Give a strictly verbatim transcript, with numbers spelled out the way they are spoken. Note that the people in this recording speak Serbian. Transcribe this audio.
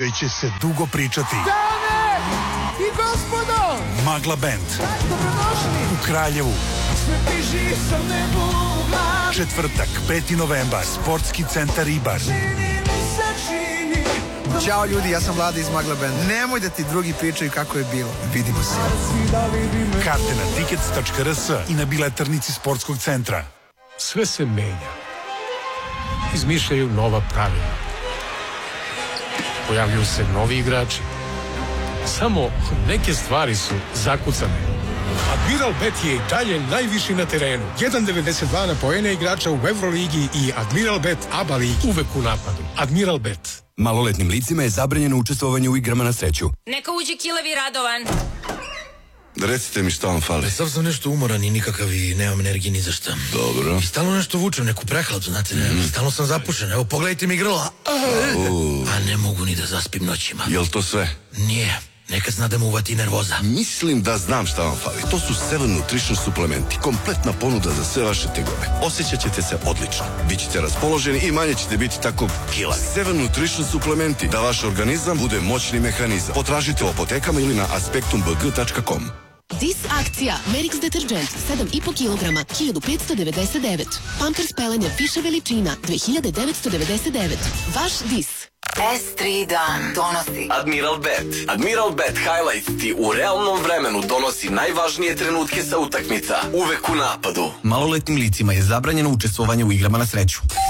kojoj će se dugo pričati. Dame i gospodo, Magla band. Dobrodošli u Kraljevu. Sve piži sam nebu u glavi. Četvrtak, peti novembar, Sportski centar Ibar. Ćao ljudi, ja sam Vlada iz Magla Band. Nemoj da ti drugi pričaju kako je bilo. Vidimo se. Karte na tickets tačka r s i na biletarnici Sportskog centra. Sve se menja. Izmišljaju nova pravila. Pojavljuju se novi igrači. Samo neke stvari su zakucane. Admiral Bet je i dalje najviši na terenu. jedan zarez devedeset dva na poene igrača u Evroligi i Admiral Bet A B A ligi. Uvek u napadu. Admiral Bet. Maloletnim licima je zabranjeno učestvovanje u igrama na sreću. Neka uđe Kilavi Radovan. Recite mi šta vam fali. Sav sam nešto umoran i nikakav i nemam energije ni za šta. Dobro. I stalno nešto vučem, neku prehladu, znate, ne, mm. stalno sam zapušen. Evo, pogledajte mi grla. A ne mogu ni da zaspim noćima. Jel to sve? Nije. Nekad zna da mu uvati nervoza. Mislim da znam šta vam fali. To su Seven Nutrition suplementi. Kompletna ponuda za sve vaše tegobe. Osjećat ćete se odlično. Bićete raspoloženi i manje ćete biti tako kilavi. Seven Nutrition suplementi. Da vaš organizam bude moćni mehanizam. Potražite u apotekama ili na aspektum b g tačka com. Dis akcija. Merix deterđent sedam i po kilograma, hiljadu petsto devedeset devet. Pampers pelene više veličina, dve hiljade devetsto devedeset devet. Vaš Dis. S tri dan donosi Admiral Bet. Admiral Bet Highlight ti u realnom vremenu donosi najvažnije trenutke sa utakmica. Uvek u napadu. Maloletnim licima je zabranjeno učestvovanje u igrama na sreću.